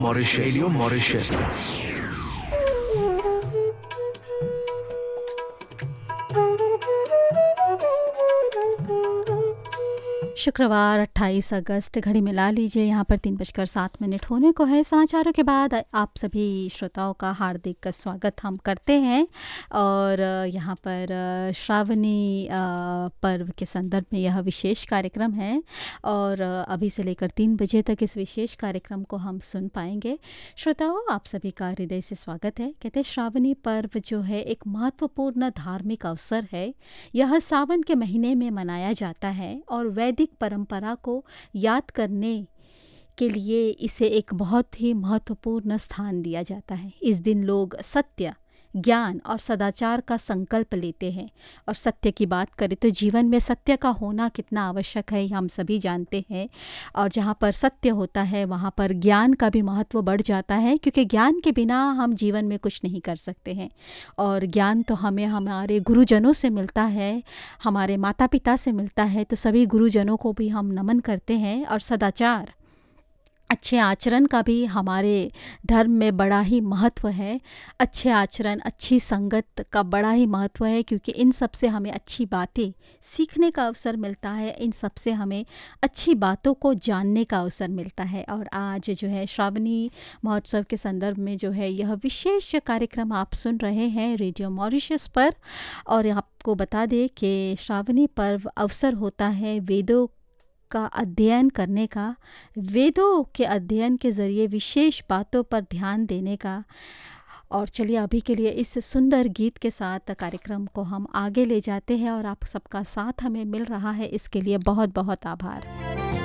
Radio Mauritius. शुक्रवार 28 अगस्त घड़ी मिला लीजिए। यहाँ पर 3:07 होने को है। समाचारों के बाद आप सभी श्रोताओं का हार्दिक स्वागत हम करते हैं और यहाँ पर श्रावणी पर्व के संदर्भ में यह विशेष कार्यक्रम है और अभी से लेकर 3 बजे तक इस विशेष कार्यक्रम को हम सुन पाएंगे। श्रोताओं, आप सभी का हृदय से स्वागत है। कहते हैं श्रावणी पर्व जो है एक महत्वपूर्ण धार्मिक अवसर है। यह सावन के महीने में मनाया जाता है और वैदिक परंपरा को याद करने के लिए इसे एक बहुत ही महत्वपूर्ण स्थान दिया जाता है। इस दिन लोग सत्य, ज्ञान और सदाचार का संकल्प लेते हैं। और सत्य की बात करें तो जीवन में सत्य का होना कितना आवश्यक है हम सभी जानते हैं। और जहाँ पर सत्य होता है वहाँ पर ज्ञान का भी महत्व बढ़ जाता है, क्योंकि ज्ञान के बिना हम जीवन में कुछ नहीं कर सकते हैं। और ज्ञान तो हमें हमारे गुरुजनों से मिलता है, हमारे माता पिता से मिलता है, तो सभी गुरुजनों को भी हम नमन करते हैं। और सदाचार, अच्छे आचरण का भी हमारे धर्म में बड़ा ही महत्व है। अच्छे आचरण, अच्छी संगत का बड़ा ही महत्व है, क्योंकि इन सब से हमें अच्छी बातें सीखने का अवसर मिलता है, इन सब से हमें अच्छी बातों को जानने का अवसर मिलता है। और आज जो है श्रावणी महोत्सव के संदर्भ में जो है यह विशेष कार्यक्रम आप सुन रहे हैं रेडियो मॉरिशस पर। और आपको बता दें कि श्रावणी पर्व अवसर होता है वेदों का अध्ययन करने का, वेदों के अध्ययन के ज़रिए विशेष बातों पर ध्यान देने का। और चलिए अभी के लिए इस सुंदर गीत के साथ कार्यक्रम को हम आगे ले जाते हैं और आप सबका साथ हमें मिल रहा है, इसके लिए बहुत बहुत आभार।